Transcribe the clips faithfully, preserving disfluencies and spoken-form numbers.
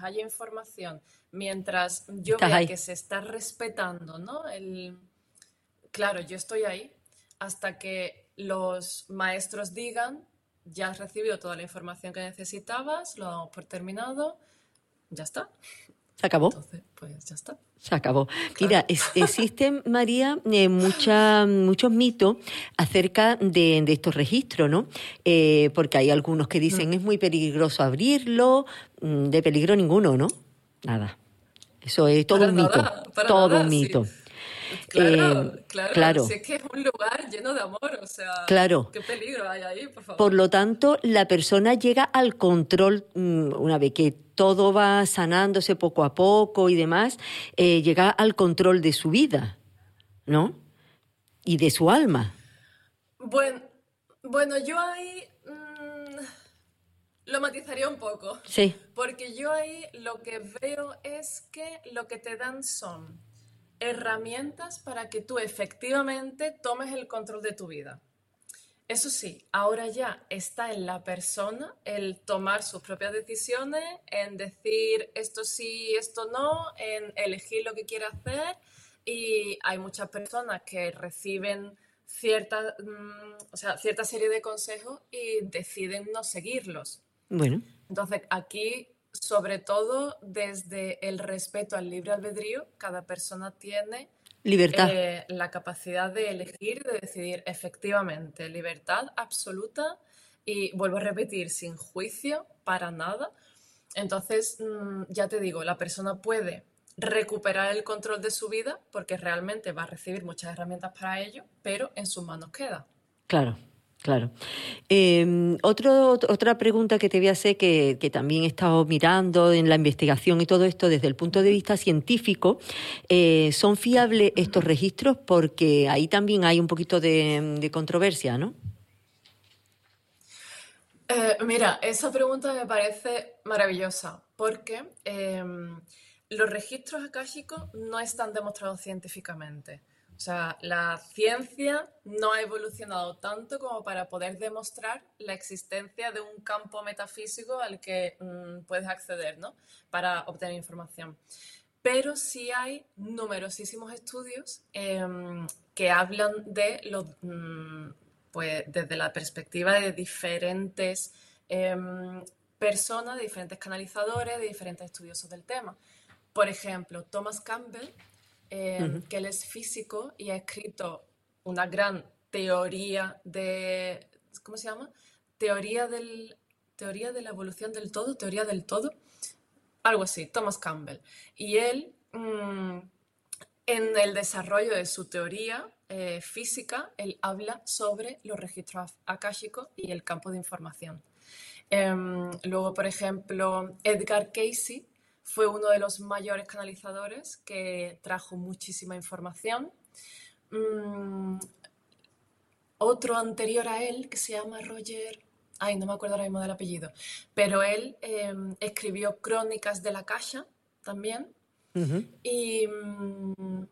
haya información, mientras yo Estás vea ahí. que se está respetando, ¿no? El, claro, yo estoy ahí hasta que los maestros digan, ya has recibido toda la información que necesitabas, lo damos por terminado, ya está. Se acabó. Entonces, pues ya está. Se acabó. Mira, Claro. es- existen, María, eh, mucha- muchos mitos acerca de, de estos registros, ¿no? Eh, porque hay algunos que dicen es muy peligroso abrirlo, mm, de peligro ninguno, ¿no? Nada. Eso es todo Para un mito, nada, para todo un nada, sí. mito. Claro, Eh, claro, si claro, es que es un lugar lleno de amor, o sea, claro. qué peligro hay ahí, por Por favor. lo tanto, la persona llega al control, mm, una vez que todo va sanándose poco a poco y demás, eh, llega al control de su vida, ¿no? Y de su alma. Bueno, bueno, yo ahí mm, lo matizaría un poco, Sí, porque yo ahí lo que veo es que lo que te dan son herramientas para que tú efectivamente tomes el control de tu vida. Eso sí, ahora ya está en la persona el tomar sus propias decisiones, en decir esto sí, esto no, en elegir lo que quiere hacer. Y hay muchas personas que reciben cierta, mm, o sea, cierta serie de consejos y deciden no seguirlos. bueno, Entonces, aquí, sobre todo, desde el respeto al libre albedrío, cada persona tiene libertad, eh, la capacidad de elegir, de decidir efectivamente, libertad absoluta y vuelvo a repetir, sin juicio para nada. Entonces, mm, ya te digo, la persona puede recuperar el control de su vida porque realmente va a recibir muchas herramientas para ello, pero en sus manos queda. claro, claro. Eh, otro, otra pregunta que te voy a hacer, que, que también he estado mirando en la investigación y todo esto desde el punto de vista científico, eh, ¿son fiables estos registros? Porque ahí también hay un poquito de, de controversia, ¿no? Eh, mira, esa pregunta me parece maravillosa porque eh, los registros akáshicos no están demostrados científicamente. O sea, la ciencia no ha evolucionado tanto como para poder demostrar la existencia de un campo metafísico al que mm, puedes acceder, ¿no? Para obtener información. Pero sí hay numerosísimos estudios eh, que hablan de los, mm, pues desde la perspectiva de diferentes eh, personas, de diferentes canalizadores, de diferentes estudiosos del tema. Por ejemplo, Thomas Campbell, eh, Ujú. que él es físico y ha escrito una gran teoría de, ¿cómo se llama? Teoría del, teoría de la evolución del todo, teoría del todo, algo así, Thomas Campbell. Y él, mmm, en el desarrollo de su teoría eh, física, él habla sobre los registros akáshicos y el campo de información. Eh, luego, por ejemplo, Edgar Cayce fue uno de los mayores canalizadores que trajo muchísima información. Mm, otro anterior a él, que se llama Roger, ay, no me acuerdo ahora mismo del apellido, pero él eh, escribió Crónicas de la Akasha también. Ujú. Y mm,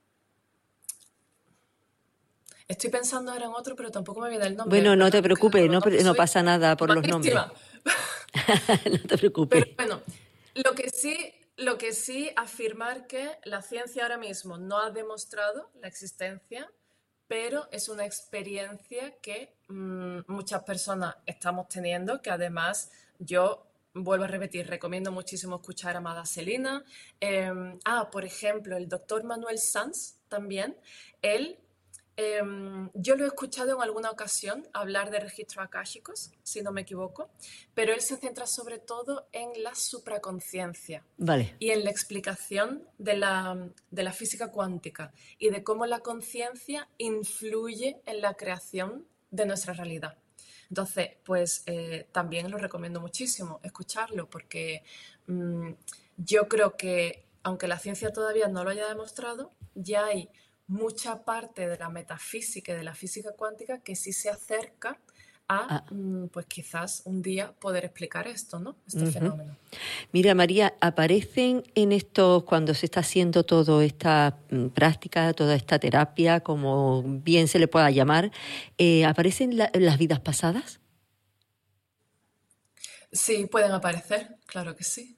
estoy pensando ahora en otro, pero tampoco me viene el nombre. Bueno, no te Perdón, que por preocupes, los no, pre- nombres no soy pasa nada por los nombres. malísima. No te Pero preocupes. bueno, lo que sí, lo que sí afirmar que la ciencia ahora mismo no ha demostrado la existencia, pero es una experiencia que mmm, muchas personas estamos teniendo, que además yo vuelvo a repetir, recomiendo muchísimo escuchar a Amada Selina. Eh, ah, por ejemplo, el doctor Manuel Sanz también, él eh, yo lo he escuchado en alguna ocasión hablar de registros akáshicos, si no me equivoco, pero él se centra sobre todo en la supraconciencia Vale. y en la explicación de la, de la física cuántica y de cómo la conciencia influye en la creación de nuestra realidad. Entonces, pues eh, también lo recomiendo muchísimo escucharlo porque mmm, yo creo que, aunque la ciencia todavía no lo haya demostrado, ya hay mucha parte de la metafísica y de la física cuántica que sí se acerca a, Ah, mmm, pues quizás un día poder explicar esto, ¿no? Este ujú. fenómeno. Mira, María, aparecen en estos, cuando se está haciendo toda esta mm, práctica, toda esta terapia, como bien se le pueda llamar, eh, ¿aparecen la- las vidas pasadas? Sí, pueden aparecer, claro que sí.